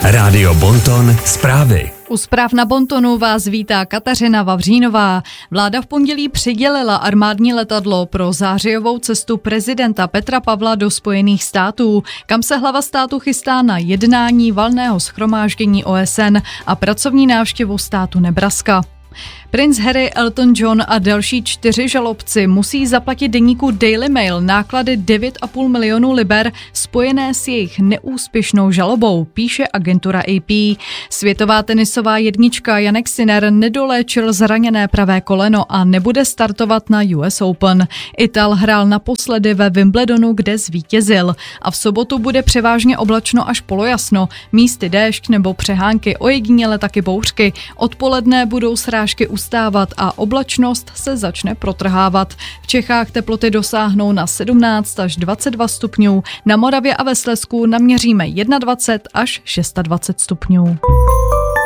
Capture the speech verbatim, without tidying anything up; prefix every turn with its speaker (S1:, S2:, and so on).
S1: Rádio Bonton zprávy.
S2: U zpráv na Bontonu vás vítá Kateřina Vavřínová. Vláda v pondělí přidělila armádní letadlo pro zářijovou cestu prezidenta Petra Pavla do Spojených států, kam se hlava státu chystá na jednání valného shromáždění O S N a pracovní návštěvu státu Nebraska. Princ Harry, Elton John a další čtyři žalobci musí zaplatit deníku Daily Mail náklady devět a půl milionu liber spojené s jejich neúspěšnou žalobou, píše agentura A P. Světová tenisová jednička Jannik Sinner nedoléčil zraněné pravé koleno a nebude startovat na U S Open. Ital hrál naposledy ve Wimbledonu, kde zvítězil. A v sobotu bude převážně oblačno až polojasno, místy déšť nebo přehánky, ojediněle taky bouřky. Odpoledne budou srážky ustávat a oblačnost se začne protrhávat. V Čechách teploty dosáhnou na sedmnáct až dvacet dva stupňů, na Moravě a ve Slezsku naměříme dvacet jedna až dvacet šest stupňů.